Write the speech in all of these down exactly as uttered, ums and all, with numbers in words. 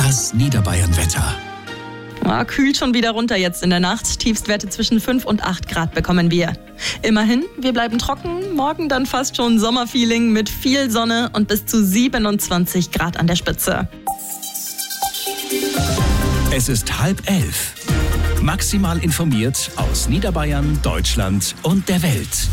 Das Niederbayern-Wetter. Ah, kühlt schon wieder runter jetzt in der Nacht. Tiefstwerte zwischen fünf und acht Grad bekommen wir. Immerhin, wir bleiben trocken. Morgen dann fast schon Sommerfeeling mit viel Sonne und bis zu siebenundzwanzig Grad an der Spitze. Es ist halb elf. Maximal informiert aus Niederbayern, Deutschland und der Welt.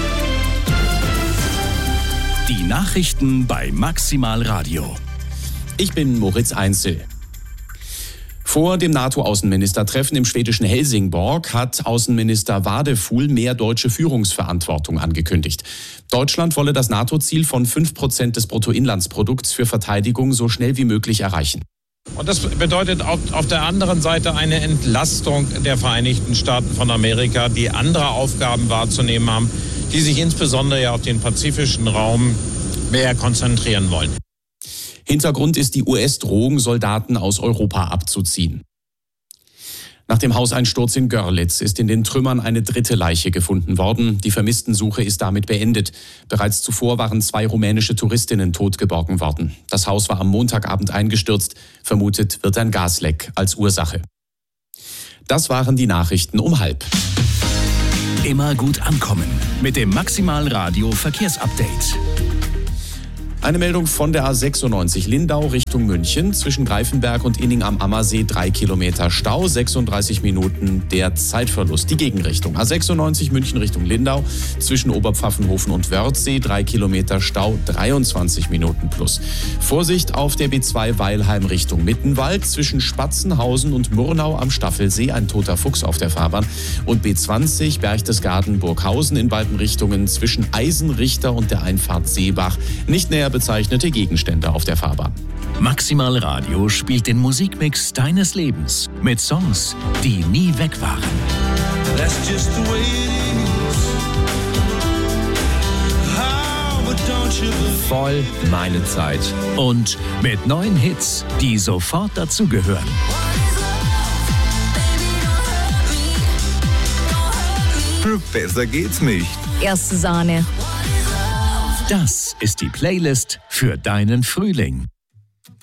Die Nachrichten bei Maximal Radio. Ich bin Moritz Einzel. Vor dem NATO-Außenministertreffen im schwedischen Helsingborg hat Außenminister Wadefuhl mehr deutsche Führungsverantwortung angekündigt. Deutschland wolle das NATO-Ziel von fünf Prozent des Bruttoinlandsprodukts für Verteidigung so schnell wie möglich erreichen. Und das bedeutet auf, auf der anderen Seite eine Entlastung der Vereinigten Staaten von Amerika, die andere Aufgaben wahrzunehmen haben, die sich insbesondere ja auf den pazifischen Raum mehr konzentrieren wollen. Hintergrund ist die U S-Drohung, Soldaten aus Europa abzuziehen. Nach dem Hauseinsturz in Görlitz ist in den Trümmern eine dritte Leiche gefunden worden. Die Vermisstensuche ist damit beendet. Bereits zuvor waren zwei rumänische Touristinnen tot geborgen worden. Das Haus war am Montagabend eingestürzt. Vermutet wird ein Gasleck als Ursache. Das waren die Nachrichten um halb. Immer gut ankommen mit dem Maximal Radio Verkehrsupdate. Eine Meldung von der A sechsundneunzig Lindau Richtung München. Zwischen Greifenberg und Inning am Ammersee drei Kilometer Stau, sechsunddreißig Minuten der Zeitverlust. Die Gegenrichtung. A sechsundneunzig München Richtung Lindau. Zwischen Oberpfaffenhofen und Wörthsee drei Kilometer Stau, dreiundzwanzig Minuten plus. Vorsicht auf der B zwei Weilheim Richtung Mittenwald. Zwischen Spatzenhausen und Murnau am Staffelsee ein toter Fuchs auf der Fahrbahn. Und B zwanzig Berchtesgaden Burghausen in beiden Richtungen zwischen Eisenrichter und der Einfahrt Seebach. Nicht näher bezeichnete Gegenstände auf der Fahrbahn. Maximal Radio spielt den Musikmix deines Lebens mit Songs, die nie weg waren. Voll meine Zeit. Und mit neuen Hits, die sofort dazugehören. Besser geht's nicht. Erste Sahne. Das ist die Playlist für deinen Frühling.